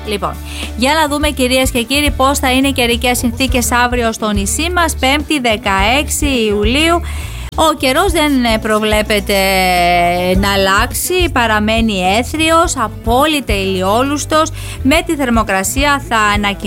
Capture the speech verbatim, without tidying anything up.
Λοιπόν, για να δούμε κυρίες και κύριοι πώς θα είναι οι καιρικές συνθήκες αύριο στο νησί μας, Πέμπτη δεκαέξι Ιουλίου. Ο καιρός δεν προβλέπεται να αλλάξει, παραμένει έθριος, απόλυτα ηλιόλουστος, με τη θερμοκρασία θα ανακοινώσει